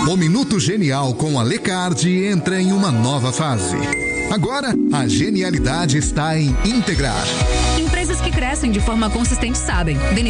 O Minuto Genial com a Lecardi entra em uma nova fase. Agora, a genialidade está em integrar. Empresas que crescem de forma consistente sabem.